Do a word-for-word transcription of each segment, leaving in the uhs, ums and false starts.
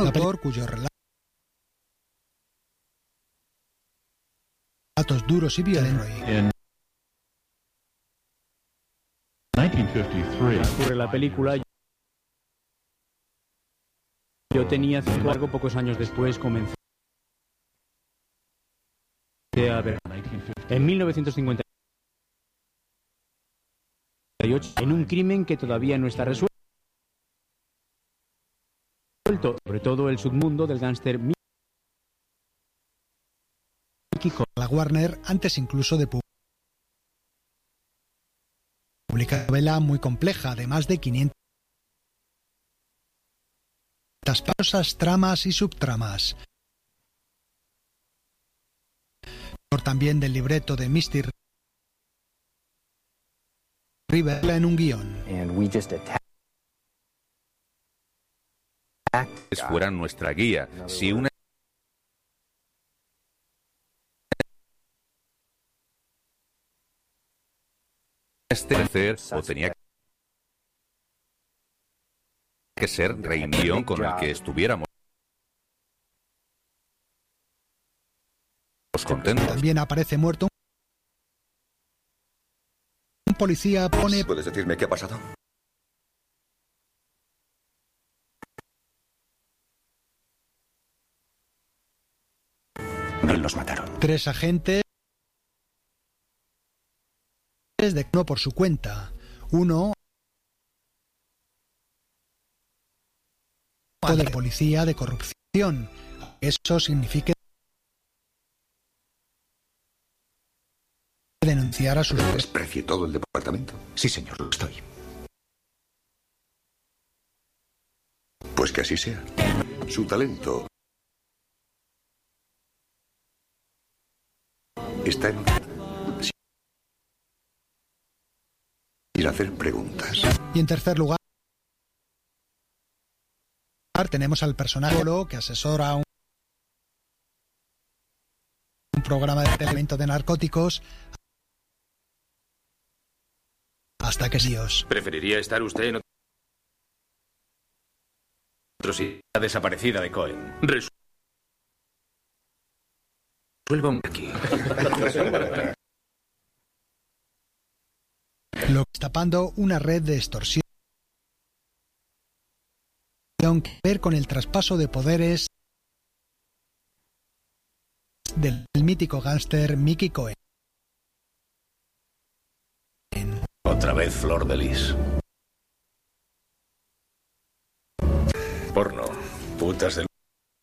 autor cuyos relatos duros y violentos. En mil novecientos cincuenta y tres ocurre la película. Yo tenía cinco, algo pocos años después comencé a ver. En mil novecientos cincuenta y ocho, en un crimen que todavía no está resuelto, sobre todo el submundo del gángster Mickey Cohen. La Warner, antes incluso de publicar una novela muy compleja, además de quinientas pausas, tramas y subtramas. También del libreto de Misty River en un guión. Fuera nuestra guía. Si una este hacer o tenía que ser reunión con el que estuviéramos contentos. También aparece muerto un policía. Pone. ¿Puedes decirme qué ha pasado? Los mataron. Tres agentes de no por su cuenta. Uno de policía de corrupción. Eso significa denunciar a sus... ¿Desprecie todo el departamento? Sí, señor, lo estoy. Pues que así sea. Su talento está en sin hacer preguntas. Y en tercer lugar tenemos al personaje que asesora un, un programa de tratamiento de narcóticos hasta que Dios. ¿Preferiría estar usted en otro sitio? La desaparecida de Cohen. Resuelva aquí. Lo destapando una red de extorsión que ver con el traspaso de poderes del mítico gángster Mickey Cohen. Otra vez Flor de Lis. Porno, putas de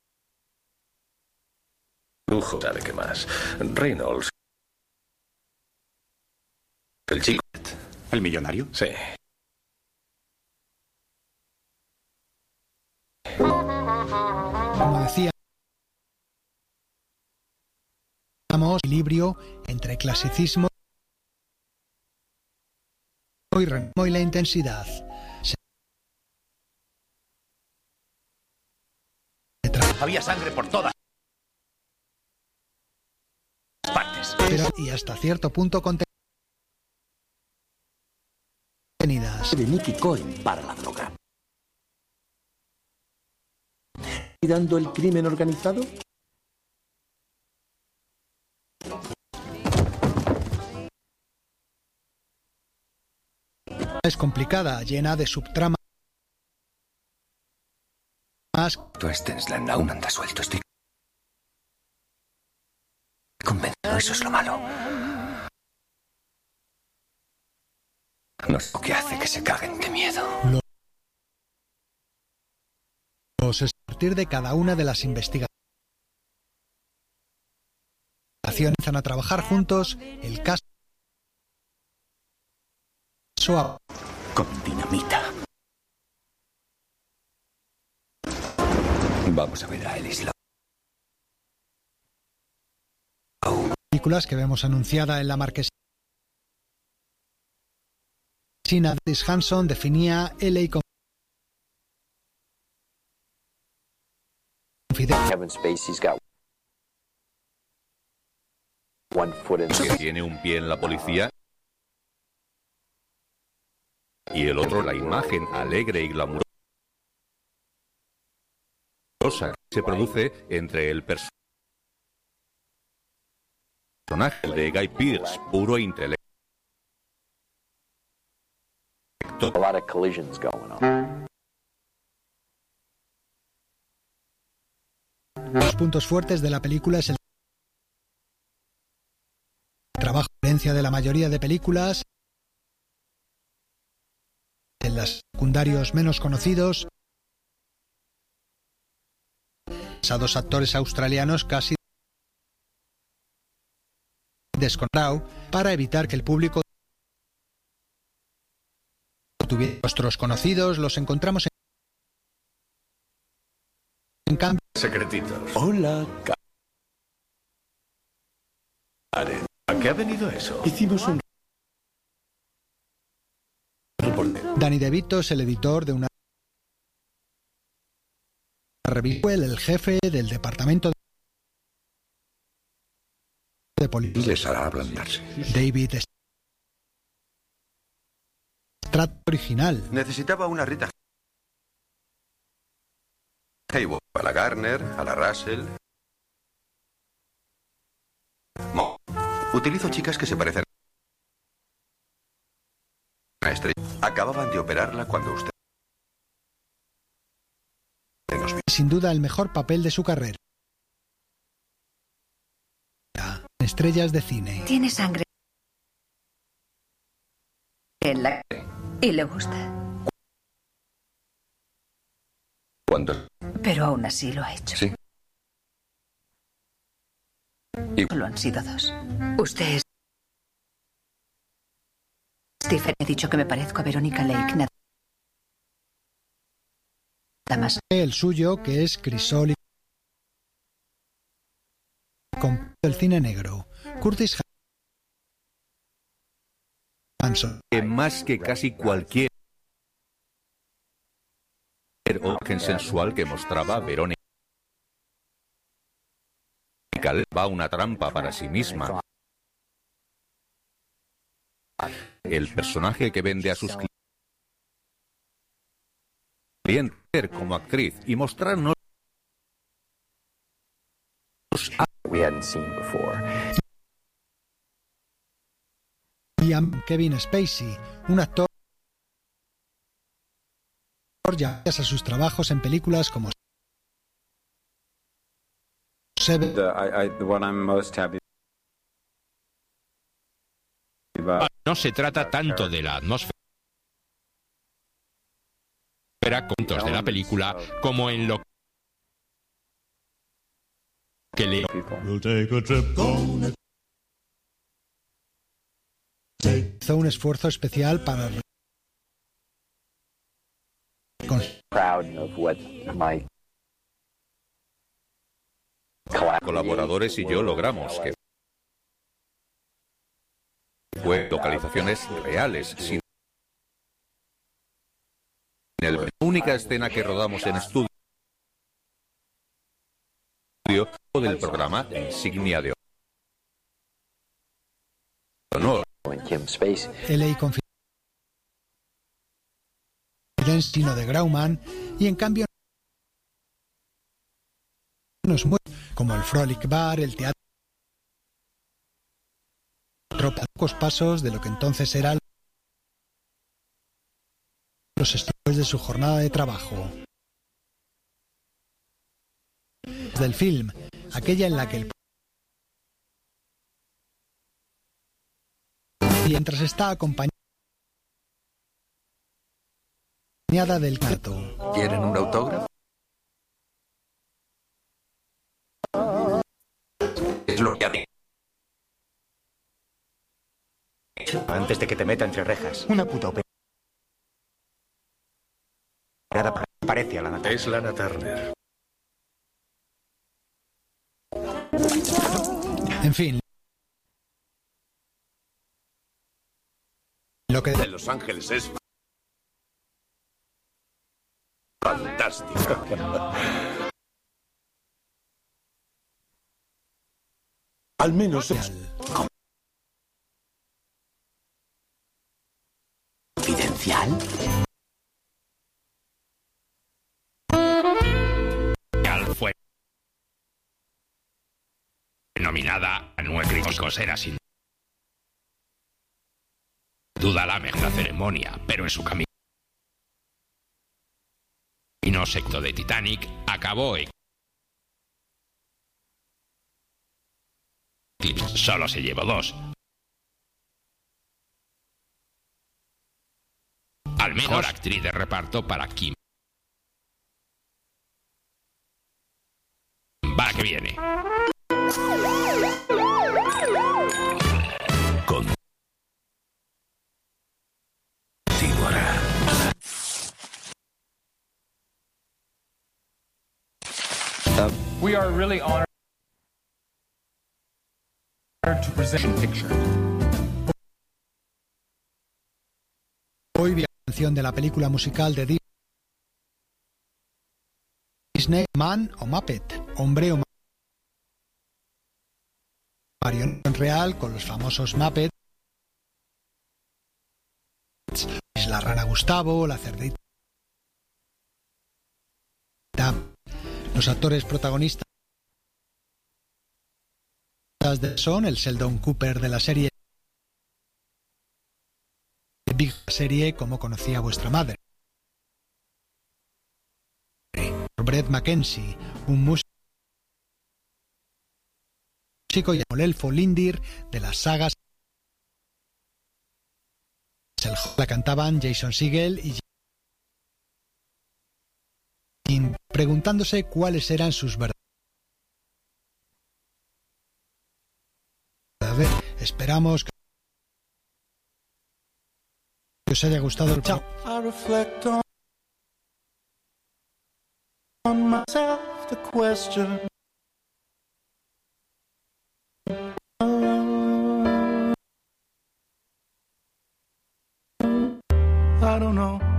lujo, ¿sabe qué más? Reynolds. El chico. ¿El millonario? Sí. Como decía, equilibrio entre clasicismo y ritmo y la intensidad. Había sangre por todas partes. Pero, y hasta cierto punto contenidas. De Mickey Cohen para la droga. ¿Y dando el crimen organizado? Es complicada, llena de subtramas. Tu Stensland aún anda suelto, estoy convencido, eso es lo malo. No sé qué hace que se caguen de miedo. Los es a partir de cada una de las investigaciones empiezan a trabajar juntos el caso a... con dinamita. Vamos a ver a Ellis Lau. Películas que vemos anunciada en la marquesina. Dennis Hanson definía L A como Kevin Spacey's got one foot in. Que tiene un pie en la policía y el otro la imagen alegre y glamurosa amorosa que se produce entre el personaje de Guy Pearce, puro intelecto. A lot of collisions going on. Los puntos fuertes de la película es el trabajo, a diferencia de la mayoría de películas, en los secundarios menos conocidos, a dos actores australianos casi desconocidos para evitar que el público tuviera rostros conocidos. Los encontramos en, en cambio Secretitos. Hola, Karen. ¿A qué ha venido eso? hicimos un reporte. Danny DeVito es el editor de una revista, el jefe del departamento de policía. Les hará ablandarse. David Stratton original. Necesitaba una Rita Hayworth. A la Garner, a la Russell. Mo. Utilizo chicas que se parecen a estrella. Acababan de operarla cuando usted nos vio. Sin duda el mejor papel de su carrera. Estrellas de cine. Tiene sangre en la... y le gusta. Cuando Pero aún así lo ha hecho. sí. Y Solo han sido dos. Usted es... Stephen, he dicho que me parezco a Verónica Lake. Nada más. El suyo, que es Crisol, con el cine negro. Curtis Hanson. Que más que casi cualquier imagen sensual que mostraba Verónica va una trampa para sí misma. El personaje que vende a sus clientes como actriz y mostrarnos We hadn't seen before. Y a Kevin Spacey, un actor ya gracias a sus trabajos en películas como Seven. The, I, I, the one I'm most happy about. No se trata tanto de la atmósfera contos de la película como en lo que le hizo un esfuerzo especial para Proud of what my colaboradores y yo logramos que fue localizaciones reales, sin el, la única escena que rodamos en estudio del programa Insignia de Honor. Kim Spacey. L A Confidencial de Grauman, y en cambio nos muestra como el Frolic Bar, el teatro, a pocos pasos de lo que entonces eran los estudios de su jornada de trabajo. Del film, aquella en la que el mientras está acompañada del gato. ¿Quieren un autógrafo? Es lo que haré. Antes de que te meta entre rejas. Una puta operación. Parece a Lana Turner. Es Lana Turner. En fin. Lo que de Los Ángeles es fantástico. Al menos es confidencial. nominada a nueve críticos, era sin duda la mejor ceremonia, pero en su camino secto de Titanic acabó en solo se llevó dos. Al mejor actriz de reparto para Kim. Va que viene. Continuará. We are really honored to present picture. Hoy vi la canción de la película musical de Disney, Man o Muppet, hombre o marioneta en real con los famosos Muppets, la rana Gustavo, la cerdita. Los actores protagonistas son el Sheldon Cooper de la serie Big serie Como conocía vuestra madre, Brett Mackenzie, un músico y el elfo Lindir de las sagas. La cantaban Jason Segel y preguntándose cuáles eran sus verdades. A ver, esperamos que os haya gustado el chao. I don't know.